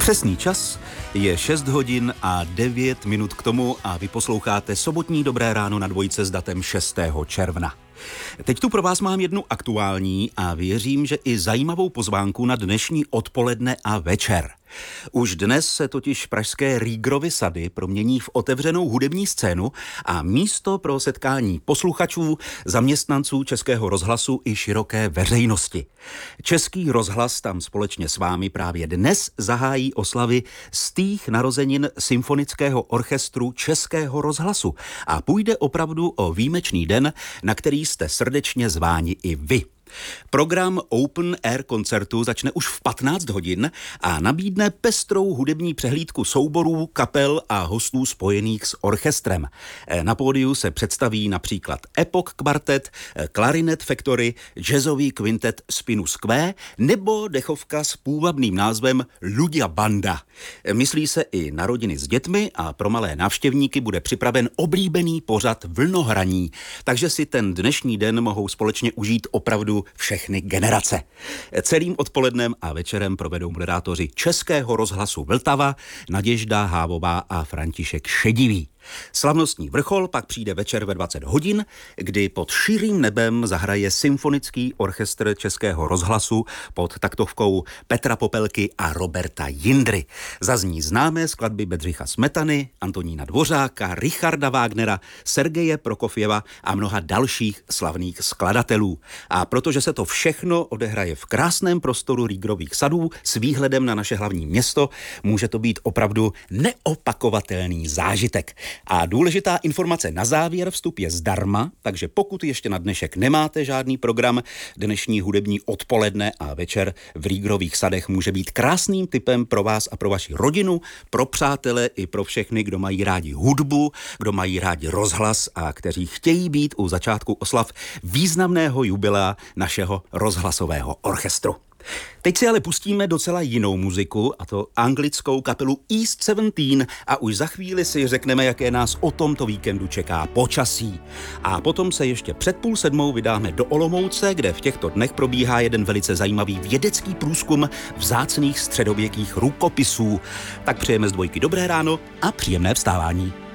Přesný čas je 6 hodin a 9 minut k tomu a vy posloucháte sobotní Dobré ráno na dvojce s datem 6. června. Teď tu pro vás mám jednu aktuální a věřím, že i zajímavou pozvánku na dnešní odpoledne a večer. Už dnes se totiž pražské Riegerovy sady promění v otevřenou hudební scénu a místo pro setkání posluchačů, zaměstnanců Českého rozhlasu i široké veřejnosti. Český rozhlas tam společně s vámi právě dnes zahájí oslavy stých narozenin Symfonického orchestru Českého rozhlasu a půjde opravdu o výjimečný den, na který jste srdečně zváni i vy. Program Open Air koncertu začne už v 15 hodin a nabídne pestrou hudební přehlídku souborů, kapel a hostů spojených s orchestrem. Na pódiu se představí například Epoch Quartet, Clarinet Factory, jazzový kvintet Spinus Q nebo dechovka s půvabným názvem Ludia Banda. Myslí se i na rodiny s dětmi a pro malé návštěvníky bude připraven oblíbený pořad Vlnohraní, takže si ten dnešní den mohou společně užít opravdu všechny generace. Celým odpolednem a večerem provedou moderátoři Českého rozhlasu Vltava, Naděžda Hávová a František Šedivý. Slavnostní vrchol pak přijde večer ve 20 hodin, kdy pod širým nebem zahraje Symfonický orchestr Českého rozhlasu pod taktovkou Petra Popelky a Roberta Jindry. Zazní známé skladby Bedřicha Smetany, Antonína Dvořáka, Richarda Wagnera, Sergeje Prokofjeva a mnoha dalších slavných skladatelů. A protože se to všechno odehraje v krásném prostoru Riegerových sadů s výhledem na naše hlavní město, může to být opravdu neopakovatelný zážitek. A důležitá informace na závěr, vstup je zdarma, takže pokud ještě na dnešek nemáte žádný program, dnešní hudební odpoledne a večer v Riegerových sadech může být krásným tipem pro vás a pro vaši rodinu, pro přátele i pro všechny, kdo mají rádi hudbu, kdo mají rádi rozhlas a kteří chtějí být u začátku oslav významného jubilea našeho rozhlasového orchestru. Teď si ale pustíme docela jinou muziku, a to anglickou kapelu East 17 a už za chvíli si řekneme, jaké nás o tomto víkendu čeká počasí. A potom se ještě před 6:30 vydáme do Olomouce, kde v těchto dnech probíhá jeden velice zajímavý vědecký průzkum vzácných středověkých rukopisů. Tak přejeme z dvojky dobré ráno a příjemné vstávání.